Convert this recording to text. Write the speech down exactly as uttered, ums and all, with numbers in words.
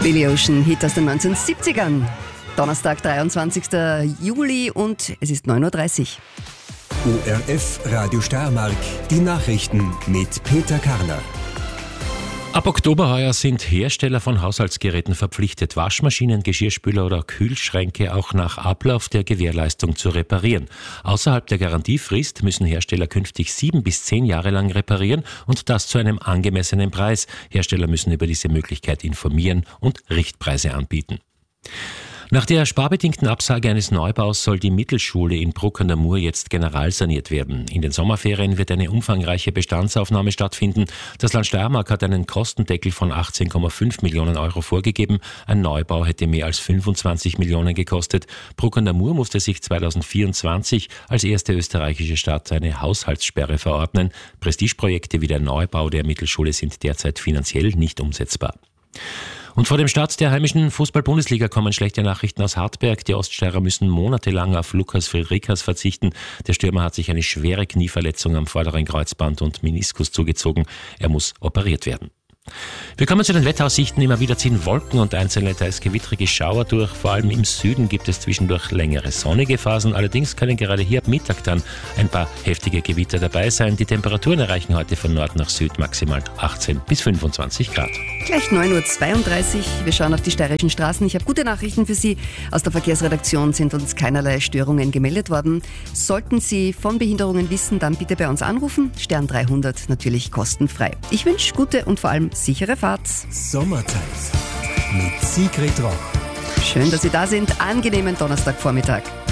Billy Ocean, Hit aus den neunzehnhundertsiebzigern. Donnerstag, dreiundzwanzigster Juli und es ist neun Uhr dreißig. O R F Radio Steiermark, die Nachrichten mit Peter Karner. Ab Oktober heuer sind Hersteller von Haushaltsgeräten verpflichtet, Waschmaschinen, Geschirrspüler oder Kühlschränke auch nach Ablauf der Gewährleistung zu reparieren. Außerhalb der Garantiefrist müssen Hersteller künftig sieben bis zehn Jahre lang reparieren und das zu einem angemessenen Preis. Hersteller müssen über diese Möglichkeit informieren und Richtpreise anbieten. Nach der sparbedingten Absage eines Neubaus soll die Mittelschule in Bruck an der Mur jetzt generalsaniert werden. In den Sommerferien wird eine umfangreiche Bestandsaufnahme stattfinden. Das Land Steiermark hat einen Kostendeckel von achtzehn Komma fünf Millionen Euro vorgegeben. Ein Neubau hätte mehr als fünfundzwanzig Millionen gekostet. Bruck an der Mur musste sich zweitausendvierundzwanzig als erste österreichische Stadt eine Haushaltssperre verordnen. Prestigeprojekte wie der Neubau der Mittelschule sind derzeit finanziell nicht umsetzbar. Und vor dem Start der heimischen Fußball-Bundesliga kommen schlechte Nachrichten aus Hartberg. Die Oststeirer müssen monatelang auf Lukas Friedrichs verzichten. Der Stürmer hat sich eine schwere Knieverletzung am vorderen Kreuzband und Meniskus zugezogen. Er muss operiert werden. Wir kommen zu den Wetteraussichten. Immer wieder ziehen Wolken und einzelne teils gewittrige Schauer durch. Vor allem im Süden gibt es zwischendurch längere sonnige Phasen. Allerdings können gerade hier ab Mittag dann ein paar heftige Gewitter dabei sein. Die Temperaturen erreichen heute von Nord nach Süd maximal achtzehn bis fünfundzwanzig Grad. Gleich neun Uhr zweiunddreißig. Wir schauen auf die steirischen Straßen. Ich habe gute Nachrichten für Sie. Aus der Verkehrsredaktion sind uns keinerlei Störungen gemeldet worden. Sollten Sie von Behinderungen wissen, dann bitte bei uns anrufen. Stern dreihundert, natürlich kostenfrei. Ich wünsche gute und vor allem sichere Fahrt. Sommerzeit mit Sigrid Roch. Schön, dass Sie da sind. Angenehmen Donnerstagvormittag.